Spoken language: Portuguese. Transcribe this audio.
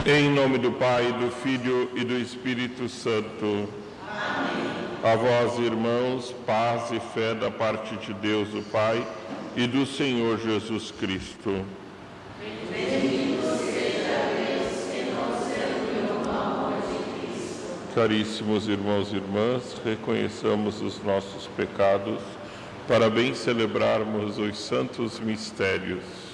Em nome do Pai, do Filho e do Espírito Santo. Amém. A vós, irmãos, paz e fé da parte de Deus, o Pai, e do Senhor Jesus Cristo. Bendito seja Deus que nos serviu no amor de Cristo. Caríssimos irmãos e irmãs, reconheçamos os nossos pecados para bem celebrarmos os santos mistérios.